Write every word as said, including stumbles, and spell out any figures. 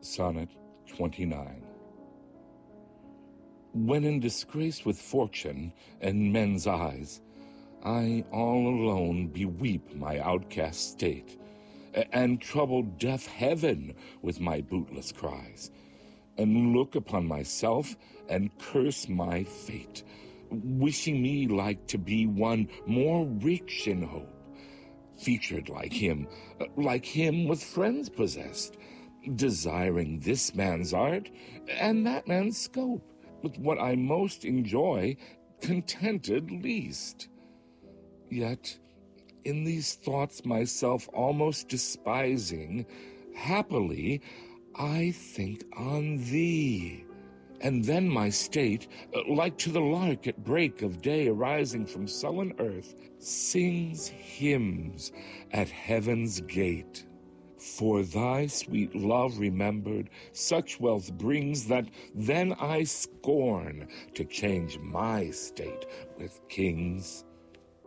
Sonnet twenty-nine. When in disgrace with fortune and men's eyes, I all alone beweep my outcast state, and trouble deaf heaven with my bootless cries, and look upon myself and curse my fate, wishing me like to be one more rich in hope, featured like him, like him with friends possessed, desiring this man's art and that man's scope, with what I most enjoy, contented least. Yet, in these thoughts myself almost despising, happily I think on thee. And then my state, like to the lark at break of day arising from sullen earth, sings hymns at heaven's gate. For thy sweet love remembered, such wealth brings that then I scorn to change my state with kings.